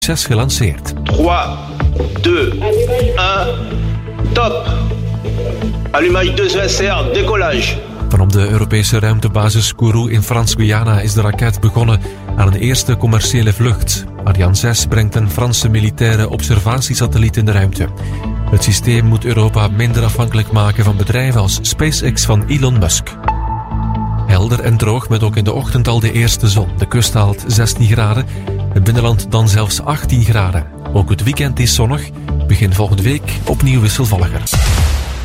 succes gelanceerd. 3, 2, 1, top! Allumage 2 ESR, décollage. Vanop de Europese ruimtebasis Kourou in Frans-Guyana is de raket begonnen aan een eerste commerciële vlucht. Ariane 6 brengt een Franse militaire observatiesatelliet in de ruimte. Het systeem moet Europa minder afhankelijk maken van bedrijven als SpaceX van Elon Musk. Helder en droog met ook in de ochtend al de eerste zon. De kust haalt 16 graden, het binnenland dan zelfs 18 graden. Ook het weekend is zonnig, begin volgende week opnieuw wisselvalliger.